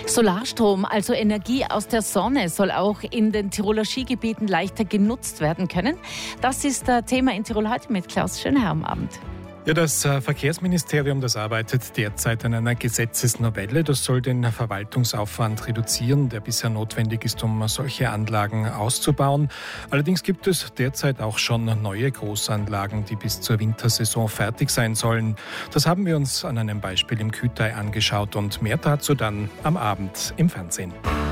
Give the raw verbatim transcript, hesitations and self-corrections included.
Solarstrom, also Energie aus der Sonne, soll auch in den Tiroler Skigebieten leichter genutzt werden können. Das ist das Thema in Tirol heute mit Klaus Schönherr am Abend. Ja, das Verkehrsministerium, das arbeitet derzeit an einer Gesetzesnovelle. Das soll den Verwaltungsaufwand reduzieren, der bisher notwendig ist, um solche Anlagen auszubauen. Allerdings gibt es derzeit auch schon neue Großanlagen, die bis zur Wintersaison fertig sein sollen. Das haben wir uns an einem Beispiel im Kühtai angeschaut und mehr dazu dann am Abend im Fernsehen.